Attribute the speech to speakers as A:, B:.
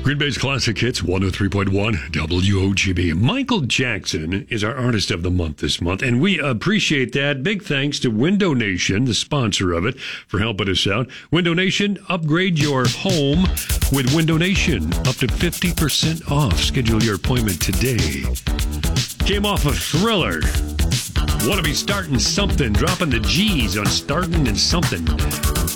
A: Green Bay's Classic Hits, 103.1 WOGB. Michael Jackson is our Artist of the Month this month, and we appreciate that. Big thanks to Window Nation, the sponsor of it, for helping us out. Window Nation, upgrade your home with Window Nation. Up to 50% off. Schedule your appointment today. Came off a Thriller. Want to be starting something, dropping the G's on starting and something.